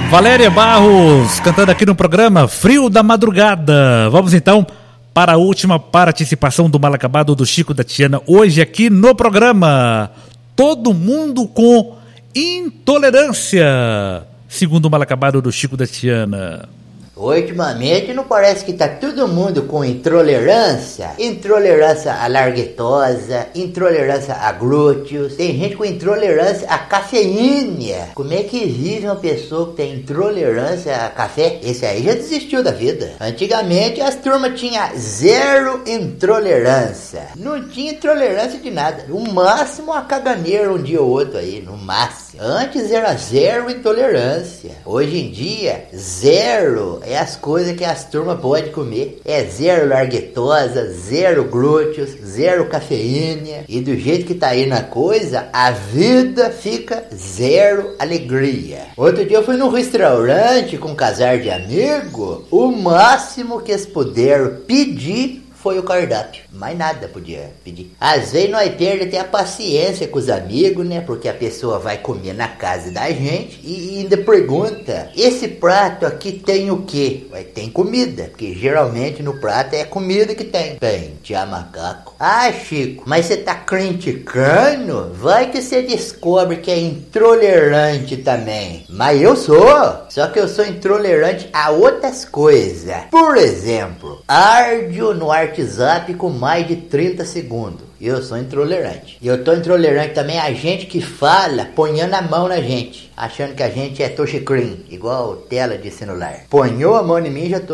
Valéria Barros cantando aqui no programa Frio da Madrugada. Vamos então para a última participação do Mal Acabado do Chico da Tiana. Hoje aqui no programa, todo mundo com intolerância, segundo o Mal Acabado do Chico da Tiana. Ultimamente não parece que tá todo mundo com intolerância? Intolerância à larguetosa, intolerância a glúteos, tem gente com intolerância à cafeína. Como é que vive uma pessoa que tem intolerância a café? Esse aí já desistiu da vida. Antigamente as turmas tinham zero intolerância. Não tinha intolerância de nada. No máximo uma caganeira um dia ou outro aí, no máximo. Antes era zero intolerância. Hoje em dia, zero é as coisas que as turmas podem comer. É zero larguetosa, zero glúteos, zero cafeína. E do jeito que tá aí na coisa, a vida fica zero alegria. Outro dia eu fui num restaurante com um casal de amigos. O máximo que eles puderam pedir foi o cardápio. Mais nada podia pedir. Às vezes nós perdemos até a paciência com os amigos, né? Porque a pessoa vai comer na casa da gente e ainda pergunta: esse prato aqui tem o quê? Vai, tem comida. Porque geralmente no prato é comida que tem. Tem, tia macaco. Ah, Chico, mas você tá criticando? Vai que você descobre que é intolerante também. Mas eu sou. Só que eu sou intolerante a outras coisas. Por exemplo, áudio no WhatsApp com mais de 30 segundos. Eu sou intolerante. E eu tô intolerante também a gente que fala ponhando a mão na gente, achando que a gente é touchscreen, igual tela de celular. Ponhou a mão em mim, já tô